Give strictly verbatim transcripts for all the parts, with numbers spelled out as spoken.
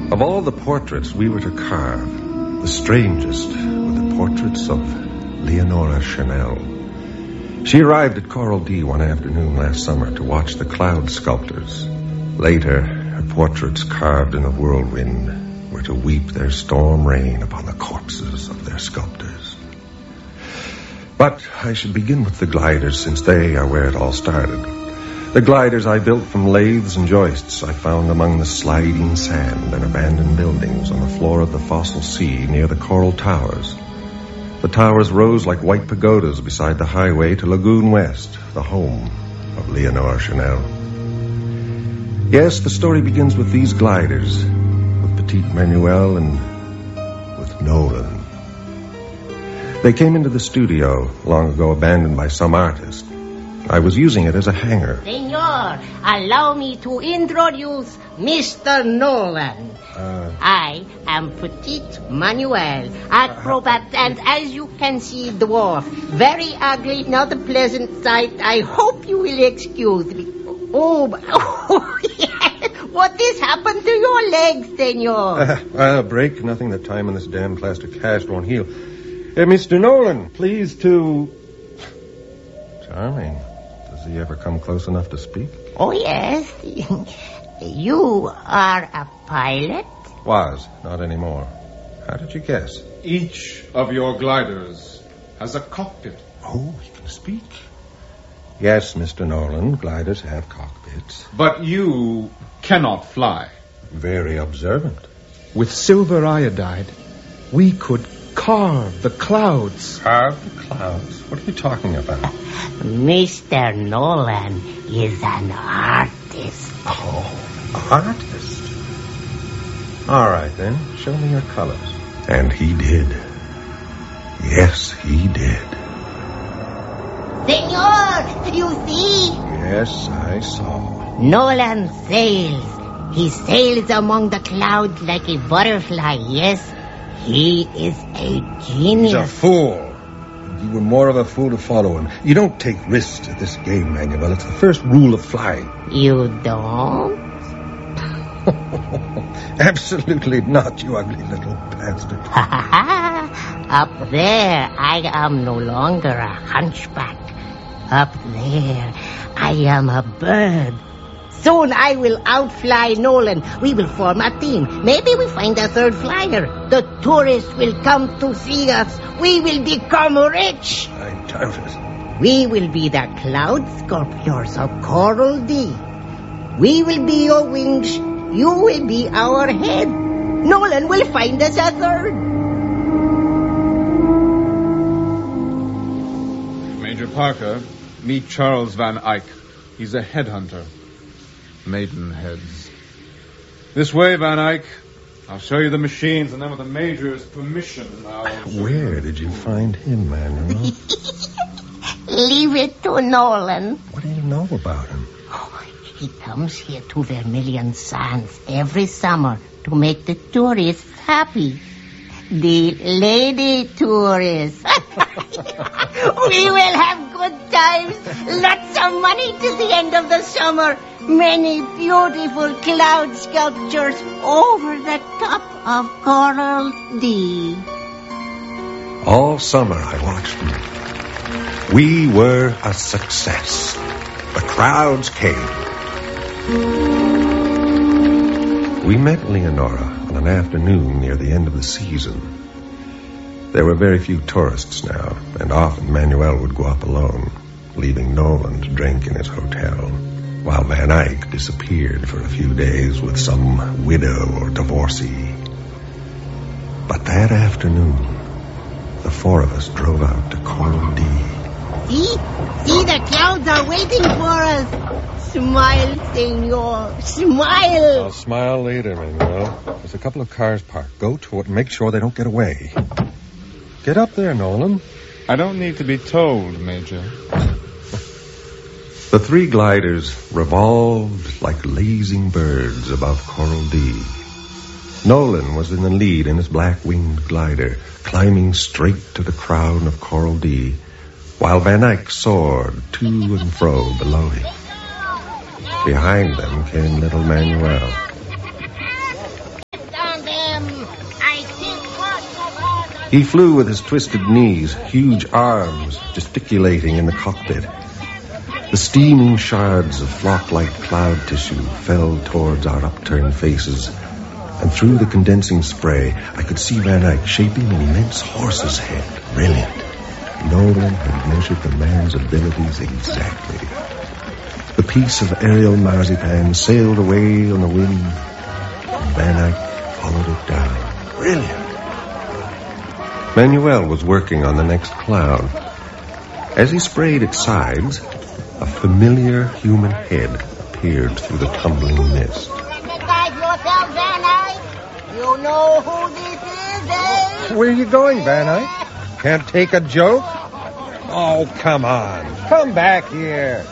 Of all the portraits we were to carve, the strangest were the portraits of Leonora Chanel. She arrived at Coral D one afternoon last summer to watch the cloud sculptors. Later, her portraits carved in a whirlwind were to weep their storm rain upon the corpses of their sculptors. But I should begin with the gliders, since they are where it all started. The gliders I built from lathes and joists I found among the sliding sand and abandoned buildings on the floor of the fossil sea near the coral towers. The towers rose like white pagodas beside the highway to Lagoon West, the home of Leonora Chanel. Yes, the story begins with these gliders, with Petite Manuel and with Nolan. They came into the studio, long ago abandoned by some artist. I was using it as a hangar. Senor, allow me to introduce Mister Nolan. Uh, I am Petite Manuel, acrobat, uh, and as you can see, dwarf. Very ugly, not a pleasant sight. I hope you will excuse me. Oh, oh yeah. What has happened to your legs, senor? Uh, uh, break, nothing. The time in this damn plastic cast won't heal. Uh, Mister Nolan, please to... Charming. Does he ever come close enough to speak? Oh, yes. You are a pilot? Was, not anymore. How did you guess? Each of your gliders has a cockpit. Oh, he can speak. Yes, Mister Nolan, gliders have cockpits. But you cannot fly. Very observant. With silver iodide, we could carve the clouds. Carve the clouds? What are you talking about? Mister Nolan is an artist. Oh, artist? All right, then. Show me your colors. And he did. Yes, he did. Senor, you see? Yes, I saw. Nolan sails. He sails among the clouds like a butterfly, yes? He is a genius. He's a fool. You were more of a fool to follow him. You don't take risks at this game, Manuel. It's the first rule of flying. You don't? Absolutely not, you ugly little bastard. Up there, I am no longer a hunchback. Up there, I am a bird. Soon I will outfly Nolan. We will form a team. Maybe we find a third flyer. The tourists will come to see us. We will become rich. I doubt it. We will be the cloud sculptors of Coral D. We will be your wings. You will be our head. Nolan will find us a third. Major Parker, meet Charles Van Eyck. He's a headhunter. Maidenheads. This way, Van Eyck. I'll show you the machines, and then with the Major's permission, I'll... Where did you find him, Manuel? Leave it to Nolan. What do you know about him? Oh, he comes here to Vermilion Sands every summer to make the tourists happy. The lady tourists. We will have good times. Lots of money to the end of the summer. Many beautiful cloud sculptures over the top of Coral D. All summer I watched them. We were a success. The crowds came. We met Leonora on an afternoon near the end of the season. There were very few tourists now, and often Manuel would go up alone, leaving Nolan to drink in his hotel, while Van Eyck disappeared for a few days with some widow or divorcee. But that afternoon, the four of us drove out to Coral D. See? See, the clouds are waiting for us. Smile, senor. Smile. I'll smile later, Manuel. There's a couple of cars parked. Go to it and make sure they don't get away. Get up there, Nolan. I don't need to be told, Major. The three gliders revolved like lazing birds above Coral D. Nolan was in the lead in his black-winged glider, climbing straight to the crown of Coral D, while Van Eyck soared to and fro below him. Behind them came little Manuel. He flew with his twisted knees, huge arms gesticulating in the cockpit. The steaming shards of flock-like cloud tissue fell towards our upturned faces, and through the condensing spray, I could see Van Eyck shaping an immense horse's head. Brilliant. Nolan had measured the man's abilities exactly. The piece of aerial marzipan sailed away on the wind, and Van Eyck followed it down. Brilliant. Manuel was working on the next cloud. As he sprayed its sides, a familiar human head appeared through the tumbling mist. Recognize yourself, Van Eyck? You know who this is, eh? Where are you going, Van Eyck? Can't take a joke? Oh, come on. Come back here.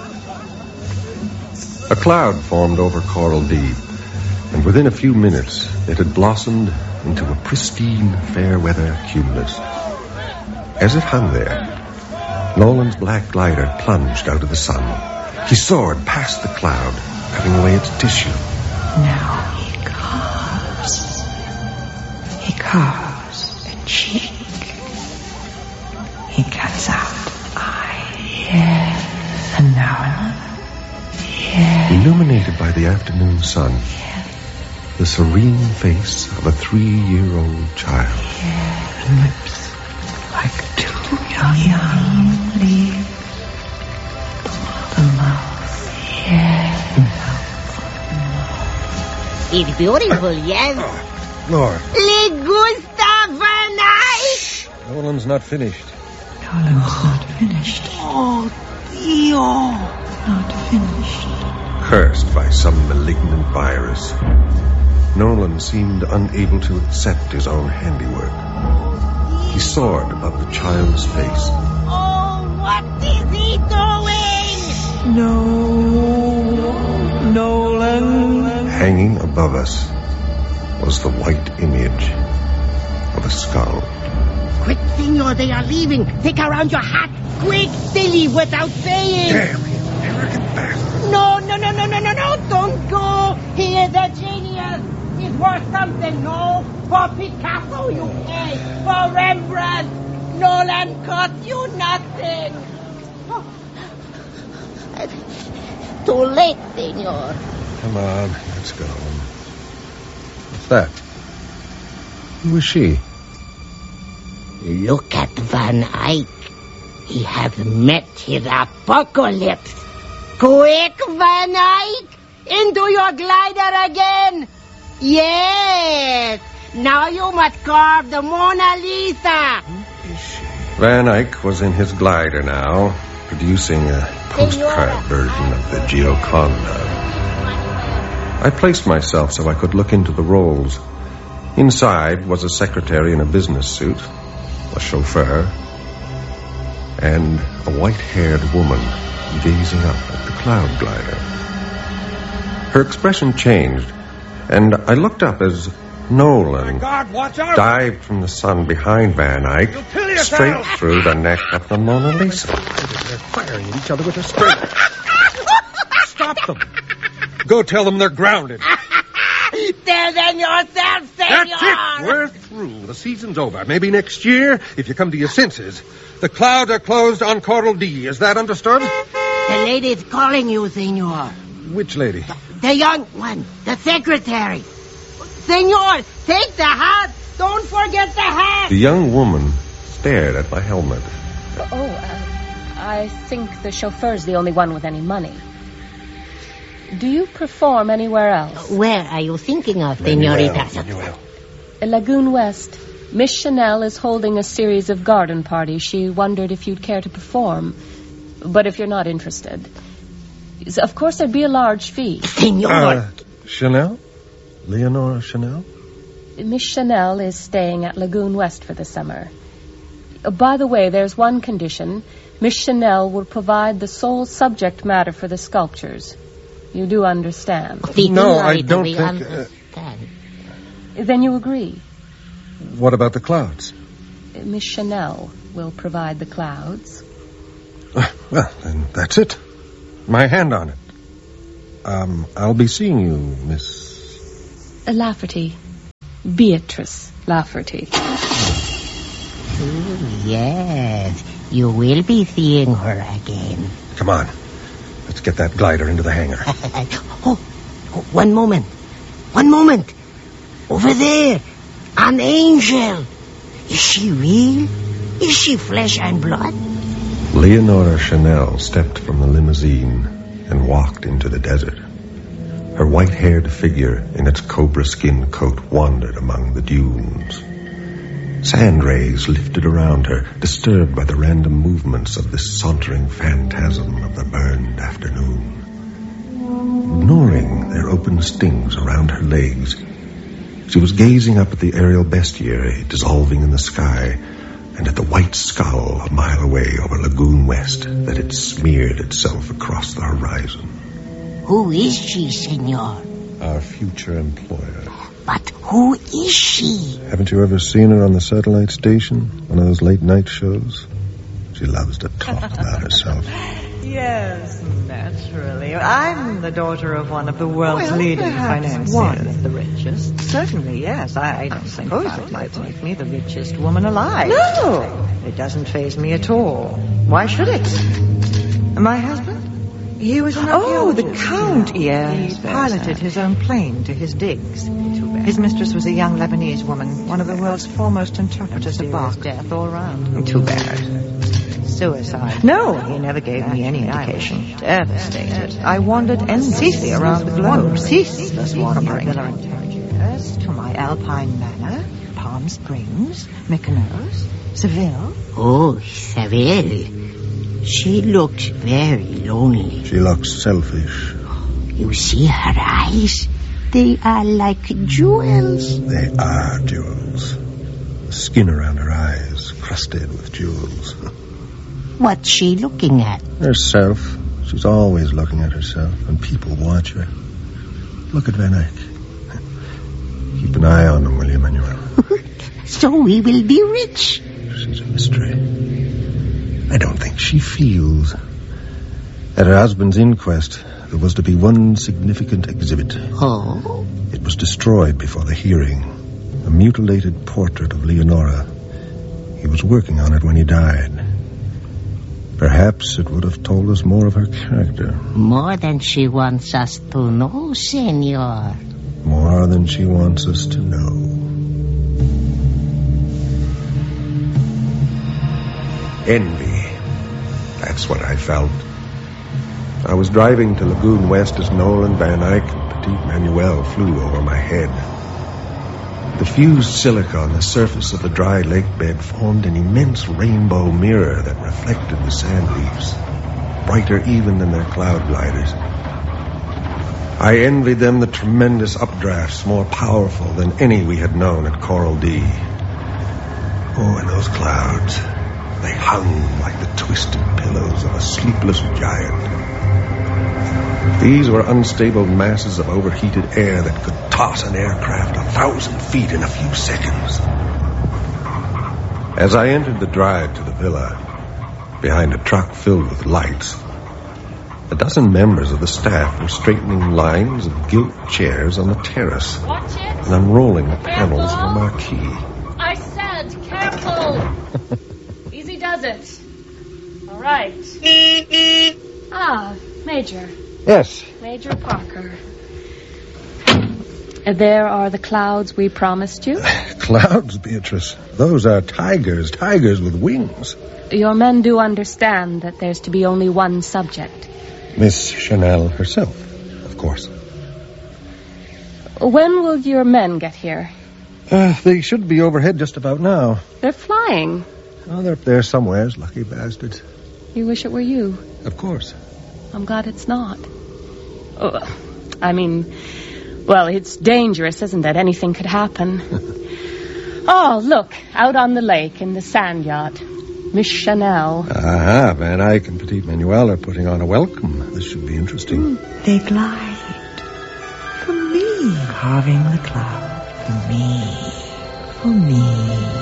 A cloud formed over Coral D, and within a few minutes it had blossomed into a pristine, fair-weather cumulus. As it hung there, Nolan's black glider plunged out of the sun. He soared past the cloud, cutting away its tissue. Now he carves. He carves a cheek. He cuts out an eye. Yes. And now another. Yes. Illuminated by the afternoon sun, yes. The serene face of a three-year-old child. Yes. And lips like two young, young leaves. The mouth. Yes. It's beautiful, yes? Oh, Lord. Le gusta, Van Eyck? Nolan's not finished. Nolan's not finished. Oh, Dio. Not finished. Cursed by some malignant virus, Nolan seemed unable to accept his own handiwork. He soared above the child's face. Oh, what is he doing? No, Nolan. Hanging above us was the white image of a skull. Quick, senor, they are leaving. Take around your hat. Quick, they leave without saying. Damn you, arrogant bastard. No, no, no, no, no, no, no, don't go. He is a genius. He's worth something, no? For Picasso, you pay. For Rembrandt, Nolan cost you nothing. Oh. Too late, senor. Come on, let's go. What's that? Who is she? Look at Van Eyck. He has met his apocalypse. Quick, Van Eyck! Into your glider again! Yes! Now you must carve the Mona Lisa! Who is she? Van Eyck was in his glider now, producing a postcard version of the Gioconda. I placed myself so I could look into the rolls. Inside was a secretary in a business suit, a chauffeur, and a white-haired woman gazing up at the cloud glider. Her expression changed, and I looked up as Nolan God, watch out! dived from the sun behind Van Eyck straight through the neck of the Mona Lisa. They're firing at each other with their sprayers. Stop them. Go tell them they're grounded. Tell them yourself, senor! That's it. We're through. The season's over. Maybe next year, if you come to your senses. The clouds are closed on Coral D. Is that understood? The lady's calling you, senor. Which lady? The, the young one, the secretary. Senor, take the hat. Don't forget the hat. The young woman stared at my helmet. Oh, uh, I think the chauffeur's the only one with any money. Do you perform anywhere else? Where are you thinking of, senorita? Manuel. In Lagoon West. Miss Chanel is holding a series of garden parties. She wondered if you'd care to perform. But if you're not interested. Of course, there'd be a large fee. Senor. Uh, Chanel? Leonora Chanel? Miss Chanel is staying at Lagoon West for the summer. Uh, by the way, there's one condition. Miss Chanel will provide the sole subject matter for the sculptures. You do understand? No, I don't we think... Uh, understand. Then you agree. what about the clouds? Uh, Miss Chanel will provide the clouds. Uh, well, then that's it. My hand on it. Um, I'll be seeing you, Miss... Uh, Lafferty. Beatrice Lafferty. Oh, yes. You will be seeing her again. Come on. Let's get that glider into the hangar. oh, oh, one moment. One moment. Over there. An angel. Is she real? Is she flesh and blood? Leonora Chanel stepped from the limousine and walked into the desert. Her white-haired figure in its cobra skin coat wandered among the dunes. Sand rays lifted around her, disturbed by the random movements of this sauntering phantasm of the burned afternoon. Ignoring their open stings around her legs, she was gazing up at the aerial bestiary dissolving in the sky and at the white skull a mile away over Lagoon West that had smeared itself across the horizon. Who is she, senor? Our future employer. But who is she? Haven't you ever seen her on the satellite station? One of those late night shows? She loves to talk about herself. Yes, naturally. I'm the daughter of one of the world's well, leading financiers. One of the richest. Certainly, yes. I, I don't suppose it might make me the richest woman alive. No! It doesn't faze me at all. Why should it? My husband? He was an Oh, the archaeologist. Count, Yes, he piloted his own plane to his digs. His mistress was a young Lebanese woman, one of the world's foremost interpreters of Bach. Death all round. Too bad. Suicide. No, he never gave me any indication. Devastated. I wandered endlessly around the globe, ceaseless wandering. Yes, to my Alpine manor, Palm Springs, Mykonos, Seville. Oh, Seville. She looks very lonely. She looks selfish. You see her eyes? They are like jewels. They are jewels. The skin around her eyes crusted with jewels. What's she looking at? Herself. She's always looking at herself, and people watch her. Look at Van Eyck. Keep an eye on him, will you, Manuel? So we will be rich. She's a mystery. I don't think she feels. At her husband's inquest, there was to be one significant exhibit. Oh? It was destroyed before the hearing. A mutilated portrait of Leonora. He was working on it when he died. Perhaps it would have told us more of her character. More than she wants us to know, senor. More than she wants us to know. Envy. That's what I felt. I was driving to Lagoon West as Nolan, Van Eyck, and Petit Manuel flew over my head. The fused silica on the surface of the dry lake bed formed an immense rainbow mirror that reflected the sand reefs, brighter even than their cloud gliders. I envied them the tremendous updrafts, more powerful than any we had known at Coral D. Oh, and those clouds, they hung like the twisted pillows of a sleepless giant. These were unstable masses of overheated air that could toss an aircraft a thousand feet in a few seconds. As I entered the drive to the villa, behind a truck filled with lights, a dozen members of the staff were straightening lines of gilt chairs on the terrace and unrolling the panels of a marquee. I said, careful! Easy does it. All right. Ah, Major. Yes. Major Parker. There are the clouds we promised you. Clouds, Beatrice. Those are tigers, tigers with wings. Your men do understand that there's to be only one subject. Miss Chanel herself, of course. When will your men get here? Uh, they should be overhead just about now. They're flying. Oh, they're up there somewheres, lucky bastards. You wish it were you. Of course. I'm glad it's not. Oh, I mean, well, it's dangerous, isn't it? Anything could happen. Oh, look, out on the lake in the sand yacht. Miss Chanel. Aha, Van Eyck and Petit Manuel are putting on a welcome. This should be interesting. Mm, they glide. For me. Carving the cloud. For me. For me.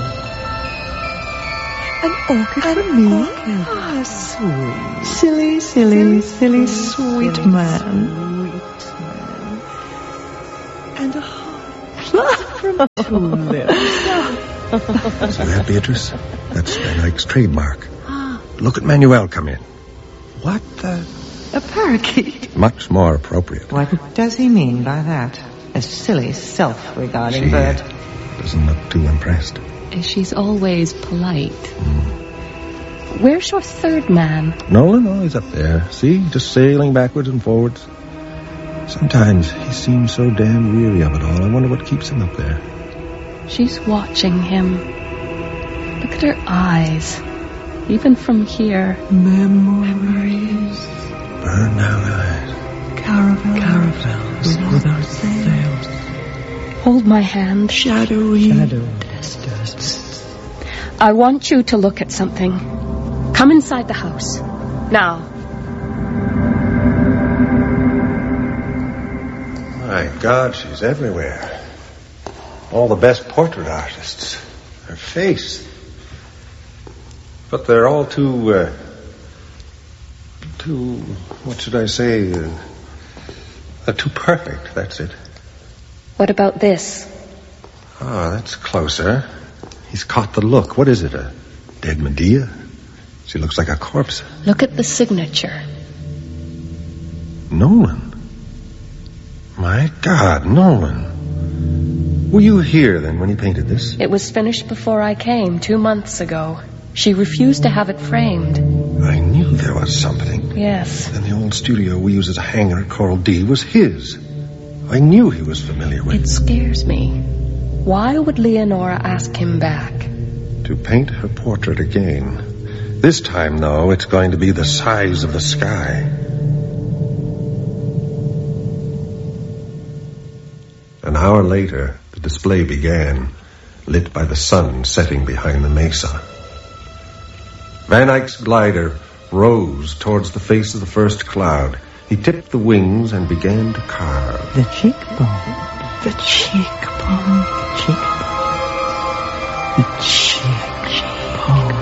An orchid and for me? Ah, sweet. Silly, silly, silly, sweet, sweet man. Sweet man. And a heart from two lips. See that, Beatrice? That's Van Eyck's trademark. Look at Manuel come in. What the... A parakeet. Much more appropriate. What does he mean by that? A silly, self-regarding She bird. doesn't look too impressed. She's always polite. Mm. Where's your third man? Nolan, oh, he's up there. See, just sailing backwards and forwards. Sometimes he seems so damn weary of it all. I wonder what keeps him up there. She's watching him. Look at her eyes. Even from here. Memories. Burned out eyes. Caravels. Caravels without sails. Hold my hand. Shadowy. Shadow. Deserts. I want you to look at something. Come inside the house. Now. My God, she's everywhere. All the best portrait artists. Her face. But they're all too, uh, too, what should I say? Uh, uh, too perfect, that's it. What about this? Ah, that's closer. He's caught the look. What is it, a dead Medea? She looks like a corpse. Look at the signature. Nolan. My God, Nolan. Were you here then when he painted this? It was finished before I came, two months ago. She refused to have it framed. I knew there was something. Yes. And the old studio we use as a hangar at Coral D was his. I knew he was familiar with It scares me. Why would Leonora ask him back? To paint her portrait again. This time, though, it's going to be the size of the sky. An hour later, the display began, lit by the sun setting behind the mesa. Van Eyck's glider rose towards the face of the first cloud. He tipped the wings and began to carve. The cheekbone. The cheekbone. Cheekbone. The cheekbone.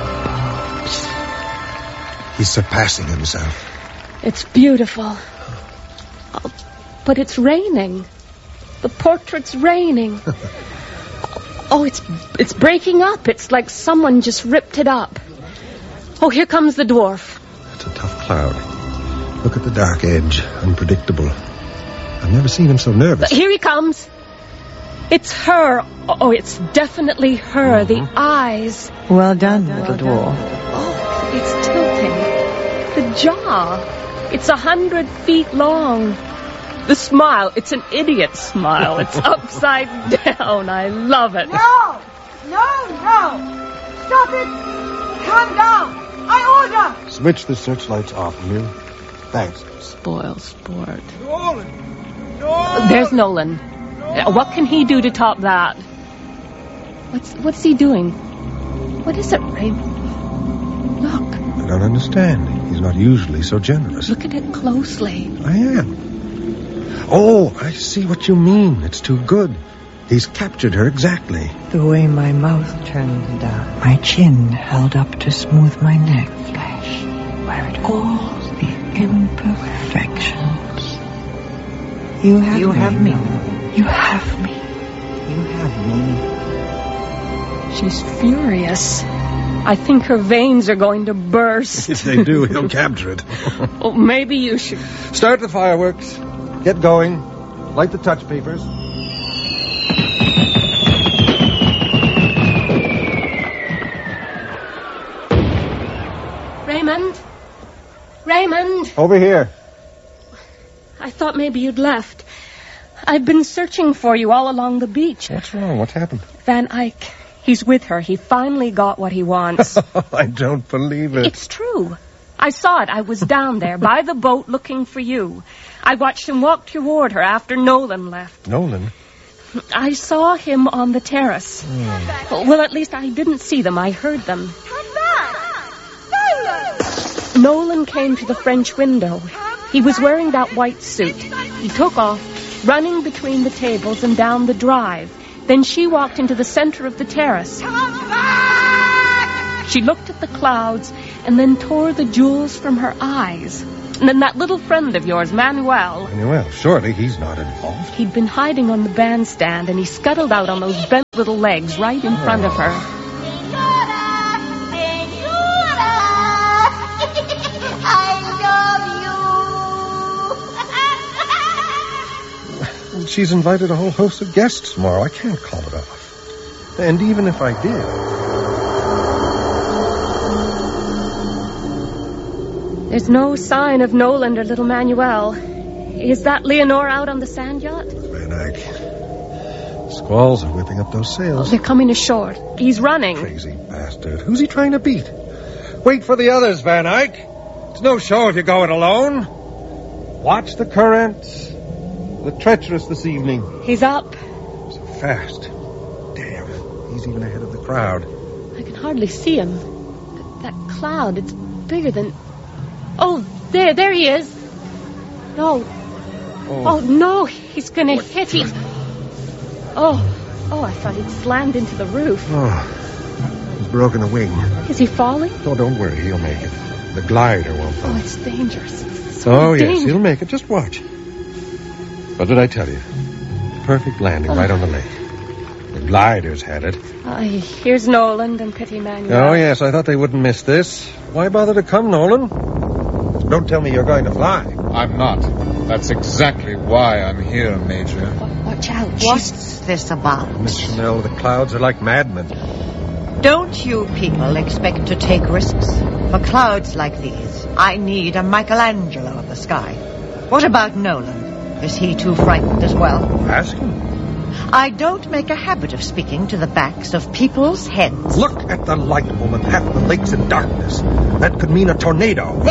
He's surpassing himself. It's beautiful. Oh, but it's raining. The portrait's raining. Oh, it's it's breaking up. It's like someone just ripped it up. Oh, here comes the dwarf. It's a tough cloud. Look at the dark edge. Unpredictable. I've never seen him so nervous. But here he comes. It's her. Oh, it's definitely her. Mm-hmm. The eyes. Well done, little dwarf. Oh, it's tilting. The jaw. It's a hundred feet long. The smile. It's an idiot smile. It's upside down. I love it. No! No, no! Stop it! Calm down! I order! Switch the searchlights off, will you? Thanks. Spoil sport. Nolan! Nolan! There's Nolan. Uh, What can he do to top that? What's what's he doing? What is it, Raymond? Look. I don't understand. He's not usually so generous. Look at it closely. I am. Oh, I see what you mean. It's too good. He's captured her exactly. The way my mouth turned down, my chin held up to smooth my neck flesh, where it all the imperfections. You have you me. Have me. You have me. You have me. She's furious. I think her veins are going to burst. If they do, he'll capture it. Oh, maybe you should... Start the fireworks. Get going. Light the touch papers. Raymond? Raymond? Over here. I thought maybe you'd left. I've been searching for you all along the beach. What's wrong? What happened? Van Eyck. He's with her. He finally got what he wants. I don't believe it. It's true. I saw it. I was down there by the boat looking for you. I watched him walk toward her after Nolan left. Nolan? I saw him on the terrace. Mm. Well, at least I didn't see them. I heard them. Nolan came to the French window. He was wearing that white suit. He took off, running between the tables and down the drive. Then she walked into the center of the terrace. She looked at the clouds and then tore the jewels from her eyes. And then that little friend of yours, Manuel. Manuel, surely he's not involved. He'd been hiding on the bandstand and he scuttled out on those bent little legs right in front of her. And she's invited a whole host of guests tomorrow. I can't call it off. And even if I did... There's no sign of Nolan or little Manuel. Is that Leonora out on the sand yacht? Van Eyck. Squalls are whipping up those sails. Oh, they're coming ashore. He's running. Crazy bastard. Who's he trying to beat? Wait for the others, Van Eyck. It's no show if you're going alone. Watch the currents. They're treacherous this evening. He's up. So fast. Damn. He's even ahead of the crowd. I can hardly see him. Th- that cloud, it's bigger than... Oh, there, there he is. No. Oh, oh no, he's going to hit him. Oh, oh, I thought he'd slammed into the roof. Oh, he's broken a wing. Is he falling? Oh, don't worry, he'll make it. The glider won't fall. Oh, it's dangerous. It's so oh, dangerous. yes, he'll make it. Just watch. What did I tell you? Perfect landing oh. right on the lake. The gliders had it. Uh, here's Nolan and Petit Manuel. Oh, yes, I thought they wouldn't miss this. Why bother to come, Nolan? Don't tell me you're going to fly. I'm not. That's exactly why I'm here, Major. Watch out. What's this about? Miss Chanel, the clouds are like madmen. Don't you people expect to take risks? For clouds like these, I need a Michelangelo of the sky. What about Nolan? Is he too frightened as well? Ask him. I don't make a habit of speaking to the backs of people's heads. Look at the light, woman. Half the lake's in darkness. That could mean a tornado.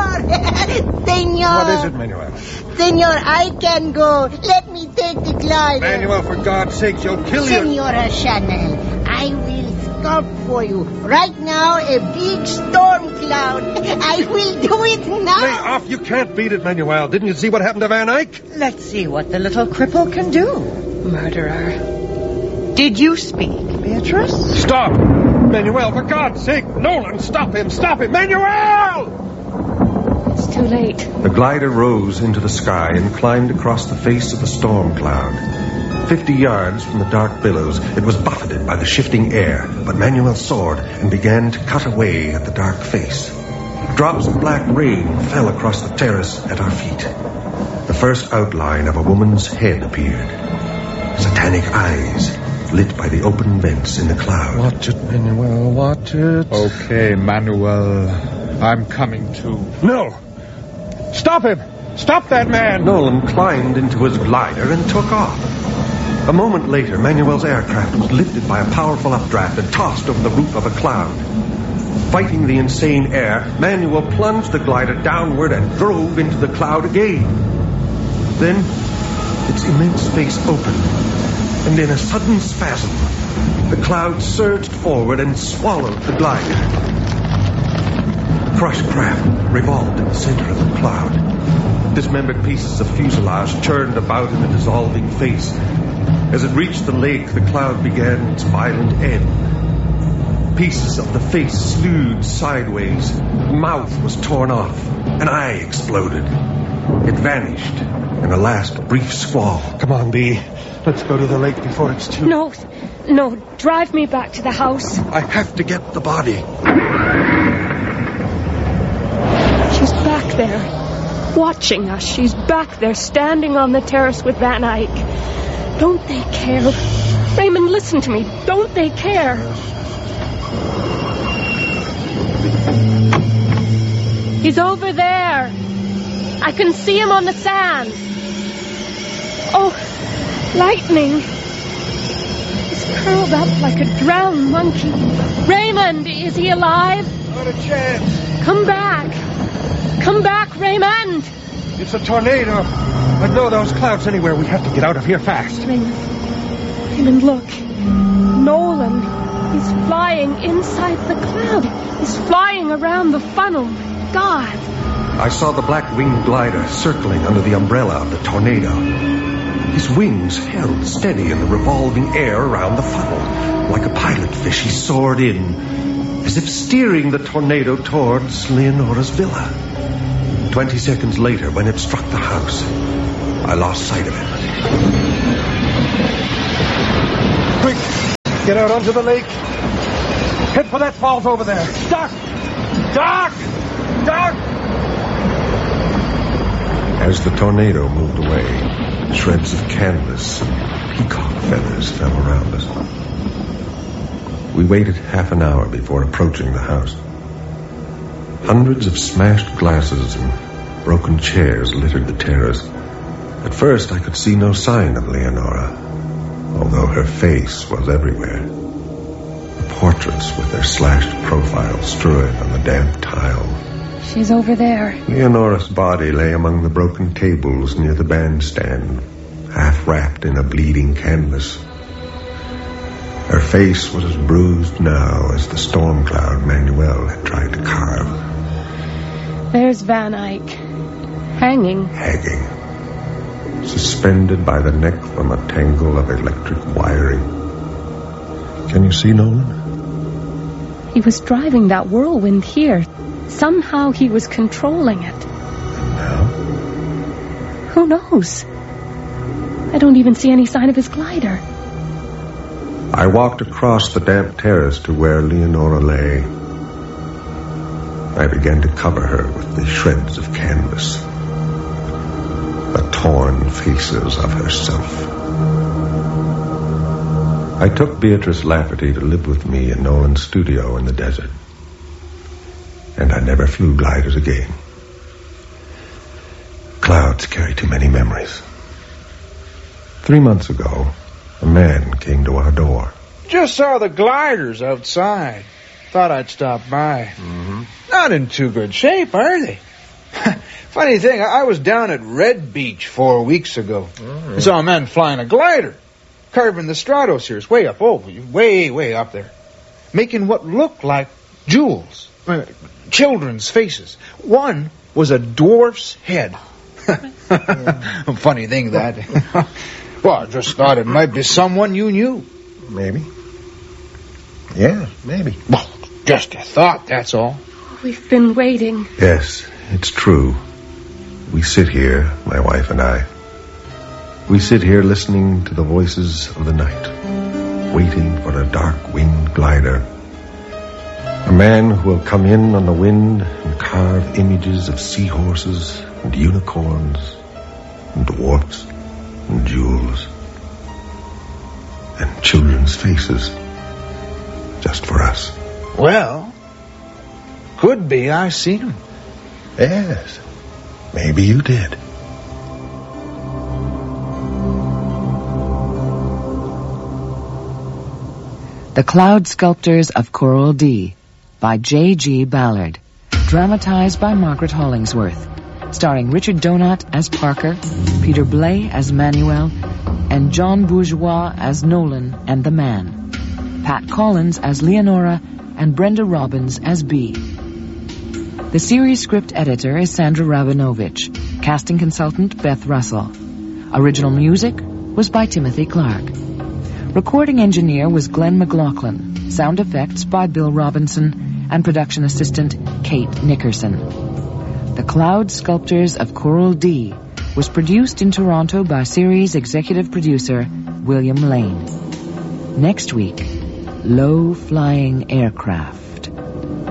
Senor! Senor! What is it, Manuel? Senor, I can go. Let me take the glider. Manuel, for God's sake, you'll kill you. Senora Chanel, I will sculpt for you. Right now, a big storm cloud. I will do it now. Lay off. You can't beat it, Manuel. Didn't you see what happened to Van Eyck? Let's see what the little cripple can do. Murderer. Did you speak, Beatrice? Stop! Manuel, for God's sake! Nolan, stop him! Stop him! Manuel! It's too late. The glider rose into the sky and climbed across the face of the storm cloud. Fifty yards from the dark billows, it was buffeted by the shifting air, but Manuel soared and began to cut away at the dark face. Drops of black rain fell across the terrace at our feet. The first outline of a woman's head appeared. Satanic eyes lit by the open vents in the cloud. Watch it, Manuel, watch it. Okay, Manuel. I'm coming too. No! Stop him! Stop that man! Nolan climbed into his glider and took off. A moment later, Manuel's aircraft was lifted by a powerful updraft and tossed over the roof of a cloud. Fighting the insane air, Manuel plunged the glider downward and drove into the cloud again. Then, its immense face opened, and in a sudden spasm, the cloud surged forward and swallowed the glider. The crushed craft revolved in the center of the cloud. Dismembered pieces of fuselage churned about in the dissolving face. As it reached the lake, the cloud began its violent end. Pieces of the face slewed sideways. The mouth was torn off. An eye exploded. It vanished in a last brief squall. Come on, Bee. Let's go to the lake before it's too... No, no, drive me back to the house. I have to get the body. She's back there, watching us. She's back there, standing on the terrace with Van Eyck. Don't they care? Raymond, listen to me. Don't they care? He's over there. I can see him on the sand. Oh, lightning. He's curled up like a drowned monkey. Raymond, is he alive? Not a chance. Come back. Come back, Raymond. It's a tornado. I know those clouds anywhere. We have to get out of here fast. Raymond. Raymond, look. Nolan. He's flying inside the cloud. He's flying around the funnel. My God. I saw the black winged glider circling under the umbrella of the tornado. His wings held steady in the revolving air around the funnel. Like a pilot fish, he soared in, as if steering the tornado towards Leonora's villa. Twenty seconds later, when it struck the house, I lost sight of it. Quick! Get out onto the lake. Head for that falls over there. Duck! Duck! Duck! As the tornado moved away, shreds of canvas and peacock feathers fell around us. We waited half an hour before approaching the house. Hundreds of smashed glasses and broken chairs littered the terrace. At first, I could see no sign of Leonora, although her face was everywhere. The portraits with their slashed profiles strewed on the damp tiles. She's over there. Leonora's body lay among the broken tables near the bandstand, half wrapped in a bleeding canvas. Her face was as bruised now as the storm cloud Manuel had tried to carve. There's Van Eyck, hanging. Hanging. Suspended by the neck from a tangle of electric wiring. Can you see Nolan? He was driving that whirlwind here. Somehow he was controlling it. And now? Who knows? I don't even see any sign of his glider. I walked across the damp terrace to where Leonora lay. I began to cover her with the shreds of canvas, the torn faces of herself. I took Beatrice Lafferty to live with me in Nolan's studio in the desert. And I never flew gliders again. Clouds carry too many memories. Three months ago, a man came to our door. Just saw the gliders outside. Thought I'd stop by. Mm-hmm. Not in too good shape, are they? Funny thing, I was down at Red Beach four weeks ago. Oh, I saw a man flying a glider, carving the stratospheres way up, oh, way, way up there, making what looked like jewels. Uh, children's faces. One was a dwarf's head. Funny thing, that. Well, I just thought it might be someone you knew. Maybe. Yeah, maybe. Well, just a thought, that's all. We've been waiting. Yes, it's true. We sit here, my wife and I. We sit here listening to the voices of the night, waiting for a dark winged glider. A man who will come in on the wind and carve images of seahorses and unicorns and dwarfs and jewels and children's faces just for us. Well, could be I seen him. Yes, maybe you did. The Cloud Sculptors of Coral D by J G Ballard. Dramatized by Margaret Hollingsworth. Starring Richard Donat as Parker, Peter Blay as Manuel, and John Bourgeois as Nolan and the Man. Pat Collins as Leonora, and Brenda Robbins as Bee. The series script editor is Sandra Rabinovich. Casting consultant Beth Russell. Original music was by Timothy Clark. Recording engineer was Glenn McLaughlin. Sound effects by Bill Robinson. And production assistant Kate Nickerson. The Cloud Sculptors of Coral D was produced in Toronto by series executive producer William Lane. Next week, low-flying aircraft.